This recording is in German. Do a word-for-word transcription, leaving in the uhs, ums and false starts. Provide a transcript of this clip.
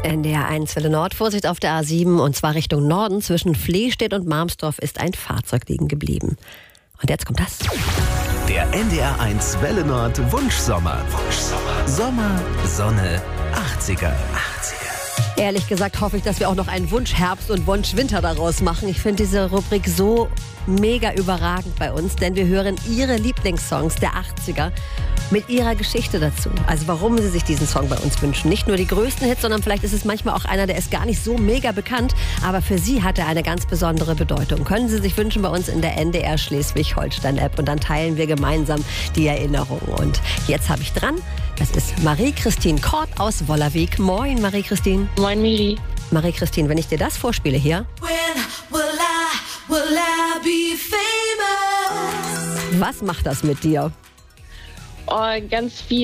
N D R eins Welle Nord, Vorsicht auf der A sieben und zwar Richtung Norden. Zwischen Flehstedt und Marmsdorf ist ein Fahrzeug liegen geblieben. Und jetzt kommt das. Der N D R eins Welle Nord Wunschsommer. Wunschsommer. Sommer, Sonne, achtziger. achtziger. Ehrlich gesagt hoffe ich, dass wir auch noch einen Wunschherbst und Wunschwinter daraus machen. Ich finde diese Rubrik so mega überragend bei uns, denn wir hören Ihre Lieblingssongs der achtziger mit ihrer Geschichte dazu. Also warum Sie sich diesen Song bei uns wünschen. Nicht nur die größten Hits, sondern vielleicht ist es manchmal auch einer, der ist gar nicht so mega bekannt, aber für Sie hat er eine ganz besondere Bedeutung. Können Sie sich wünschen bei uns in der N D R Schleswig-Holstein-App und dann teilen wir gemeinsam die Erinnerungen. Und jetzt habe ich dran, das ist Marie-Christine Kort aus Wollerweg. Moin Marie-Christine. Moin Miri. Marie-Christine, wenn ich dir das vorspiele hier. When will I, will I be famous? Was macht das mit dir? Oh, ganz viel.